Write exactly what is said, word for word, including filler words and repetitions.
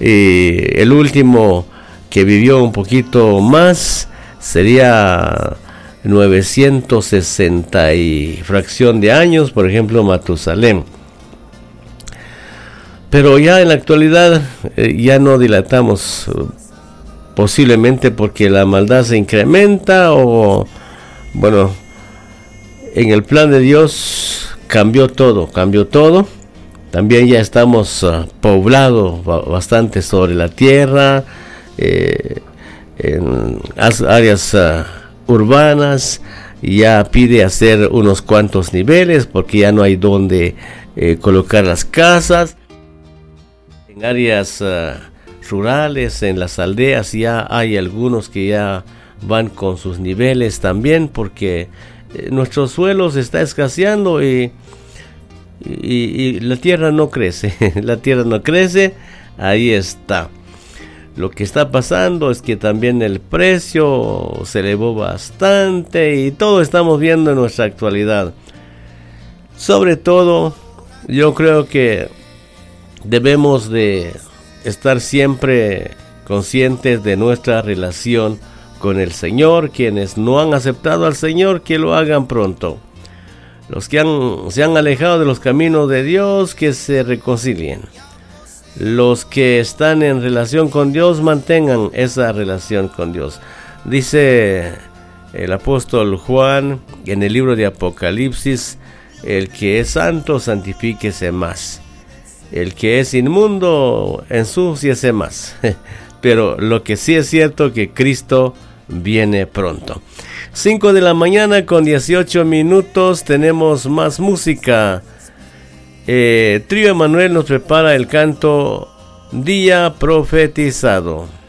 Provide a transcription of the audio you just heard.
Y el último que vivió un poquito más sería novecientos sesenta y fracción de años, por ejemplo, Matusalén. Pero ya en la actualidad eh, ya no dilatamos, posiblemente porque la maldad se incrementa o, bueno, en el plan de Dios cambió todo, cambió todo. También ya estamos uh, poblados bastante sobre la tierra, eh, en áreas uh, urbanas. Ya pide hacer unos cuantos niveles porque ya no hay donde eh, colocar las casas. En áreas uh, rurales, en las aldeas, ya hay algunos que ya van con sus niveles también, porque eh, nuestro suelo se está escaseando y, y, y la tierra no crece. La tierra no crece, ahí está. Lo que está pasando es que también el precio se elevó bastante y todo estamos viendo en nuestra actualidad. Sobre todo, yo creo que debemos de estar siempre conscientes de nuestra relación con el Señor. Quienes no han aceptado al Señor, que lo hagan pronto. Los que han, se han alejado de los caminos de Dios, que se reconcilien. Los que están en relación con Dios, mantengan esa relación con Dios. Dice el apóstol Juan en el libro de Apocalipsis: el que es santo, santifíquese más. El que es inmundo, ensúciese más. Pero lo que sí es cierto, que Cristo viene pronto. cinco de la mañana con dieciocho minutos. Tenemos más música. eh, Trío Emanuel nos prepara el canto Día Profetizado.